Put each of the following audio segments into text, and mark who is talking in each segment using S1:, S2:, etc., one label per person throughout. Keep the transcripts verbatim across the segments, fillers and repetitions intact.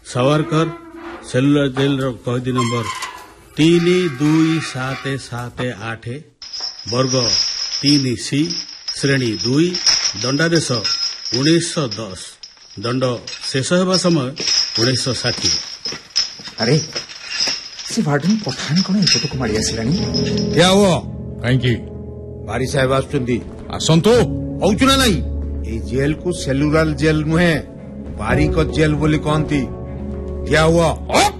S1: Savarkar cellular jail कैदी number तीन दुई सात सात आठ वर्ग तीन सी श्रेणी दुई दंडादेश उन्नीस दस दंड शेष होगा समय उन्नीस षाठी।
S2: अरे से वार्डन पठान कौन एपट को मारी आसिलानी
S3: क्या हुआ कहीं
S4: बारी साहेब आसुचंदी
S3: आसंतु
S4: हौचु ना नहीं ए जेल को सेलुलर जेल नुहे बारी को जेल बोली कहती क्या हुआ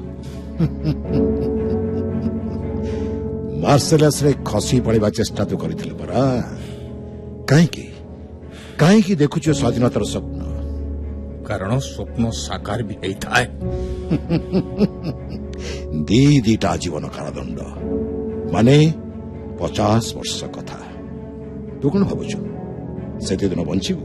S5: मार्सेलस रे खसी पड़वा चेष्टा तो करथिले परा काहेकि काहेकि देखुछ स्वाधीनतार स्वप्न
S3: कारण स्वप्न साकार भी होता है
S5: दी दीटा जीवन कारादंड माने पचास वर्ष कथा तू कौन भावुଛୁ सेते दिन बंचिबू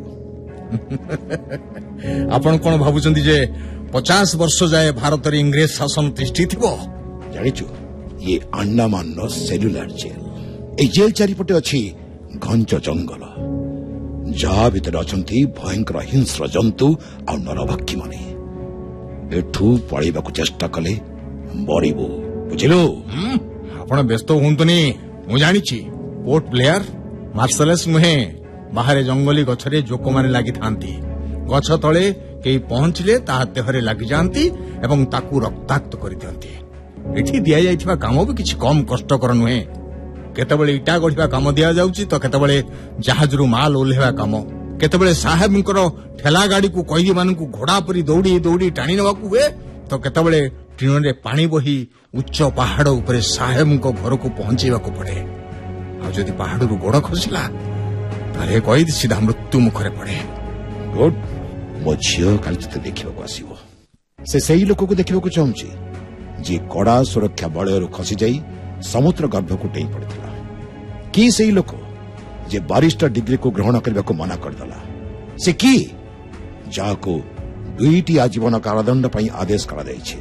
S3: आपण कौन भावुचंदी जे पचास वर्ष जाए भारत रे इंग्रेज शासन तिष्ठी थिबो
S5: जानिछु ये अंडमान सेलुलर जेल ए जेल चारिपटे अच्छी घंच जंगल जहा भितर अछंती भयंकर हिंस्र जंतु आ नरभक्षी माने एठू पळेबाकू चेष्टा कले मरिबो बुझिलो
S3: आपण व्यस्त हुंतुनी मु जानिछि पोर्ट ब्लेयर मार्शलेस नुहे बाहरे जंगली गछरे जोक माने लागि थांती गछ तळे केही पहुंचले ता देहरे लागि जानती एवं ताकू रक्ताक्त करि दियंती एठी दिया जाइथिबा काम भी किछि कम कष्टकर नुहे केतेबेले इटा गढ़िबा काम दिया जाउची तो केतेबेले जहाजरू माल ओल्हेबा काम केतेबेले साहेबंकर ठेला गाड़ी को कैदी मानकू घोड़ा परी दौड़ी दौड़ी टाणी नेबाकू हुए तो केतेबेले ट्रेन रे पानी बही उच्च पहाड़ उपरे साहेबंक घर को पहुंचेबाकू पड़े आ जदि पहाड़रू गोड़ खसिला तारे कैदी सीधा मृत्यु मुखरे पड़े
S5: गुड मो झियो काल ते देखिबाकू आसीबो से सही लोक को देखिबाकू चाहूची जे कड़ा सुरक्षा बलयरू खसी जाई समुद्र गर्भ को टेई पड़ता कि सही लोक जे बारिस्टर डिग्री को ग्रहण करने को मना करदेला से कि जाको दुईटी आजीवन कारादंड पई आदेश करा जायछि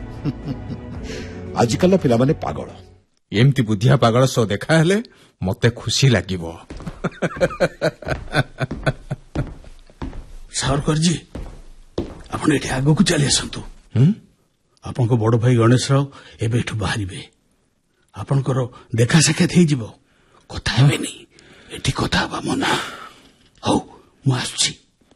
S5: आजकल पिला माने पागल
S3: एमती बुद्धिया पागल सो देखा हेले मते खुशी लागिबो
S1: सावरकर जी आपण एठी आगो को चली आसंतु हम आपण को बड़ भाई गणेश राव एबे एठू बाहरिबे आपणकर देखा साक्षात हो कथा हेनी एटी कथा हवा मना हौ मु आसुछि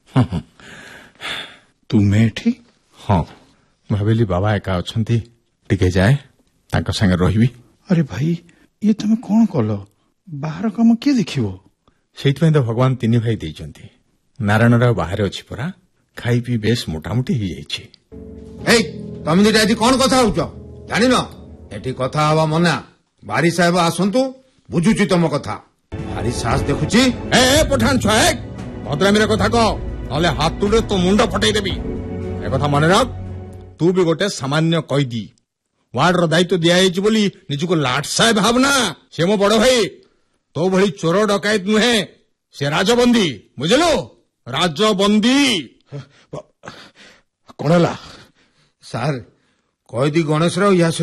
S3: तुमे एठी हां भाबिली बाबा एका अछंती टिके जाए तांका संगे रहिबी।
S6: अरे भाई ये तुम कौन कल बाहर काम किए देखिबो
S3: सेइतपई तो भगवान तीन भाई देइचंती नारायण राव बाहर अछि परा खाई पी बेस मोटामोटी ही जाइछि।
S4: ए तमे दिटा एठी कोन कथा होउछ जानिनो एठी कथा हवा मना बारी साहेब आसंतु बुझुची तम कथा भारी साहस देखुची
S3: ए पठान छुआ भद्रामीर कथा कह नले हाथ तुले तो मुंड फटई देबी ए कथा मन रख तू भी गोटे सामान्य कैदी वार्ड दायित्व दिया बोली निजको लाट साहेब भावना से मो बड़ भाई तो भली चोर डकायत नुहे से राजबंदी बुझलो राजबंदी
S5: कौन है
S4: सार कैदी गणेश राव या